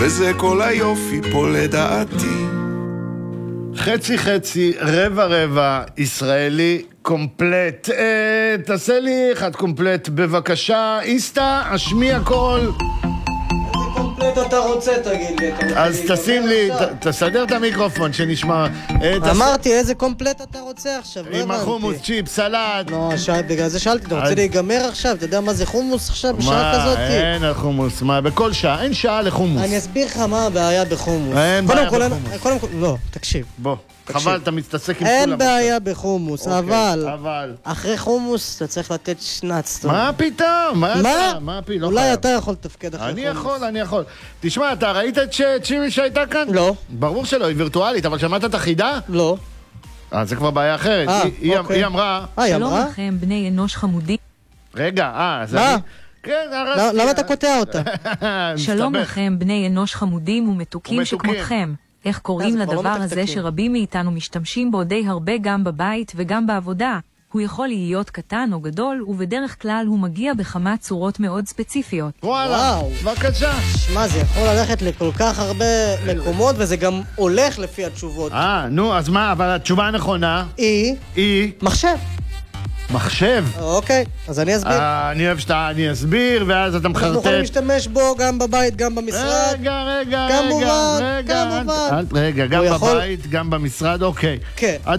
וזה כל היופי פה לדעתי. חצי חצי, רבע רבע, ישראלי קומפלט. תעשה לי אחד קומפלט בבקשה. איסטה, השמיע קול. איזה קומפלט אתה רוצה, תגיד לי? אז תשים לי, תסדר את המיקרופון שנשמע. אמרתי, איזה קומפלט אתה רוצה עכשיו? לא עם הבנתי. החומוס, צ'יפ, סלט. לא, בגלל זה שאלתי, אתה רוצה להיגמר עכשיו? אתה יודע מה זה חומוס עכשיו בשעה כזאת? מה, אין החומוס, מה, בכל שעה, אין שעה לחומוס. אני אסביר לך מה הבעיה בחומוס. אין בעיה בחומוס. קודם כל, לא, תקשיב. בוא, חבל, אתה מתעסק עם כולם. אין בעיה בחומוס, אבל אחרי חומוס אתה צריך לתת שנץ. מה פתאום? מה? אולי אתה יכול לתפקד אחרי חומוס. אני יכול. תשמע, אתה ראית את צ'ירי שהייתה כאן? לא. ברור שלא, היא וירטואלית, אבל שמעת את החידה? לא. זה כבר בעיה אחרת. היא אמרה... שלום לכם, בני אנוש חמודים. רגע, אז מה? אני... כן, הרסתי. למה אתה קוטע אותה? שלום לכם, בני אנוש חמודים ומתוקים שכמותכם. איך קוראים לדבר הזה שרבים מאיתנו משתמשים בו די הרבה גם בבית וגם בעבודה? הוא יכול להיות קטן או גדול, ובדרך כלל הוא מגיע בכמה צורות מאוד ספציפיות. וואלה, בבקשה. שמע, זה יכול ללכת לכל כך הרבה מקומות, וזה גם הולך לפי התשובות. נו, אז מה, אבל התשובה הנכונה? היא... מחשב. מחשב? אוקיי, אז אני אסביר. אני אוהב אני אסביר, ואז אתה מחרטט. אנחנו יכולים להשתמש בו גם בבית, גם במשרד. רגע, כמובן. רגע, גם בבית, גם במשרד, אוקיי. כן.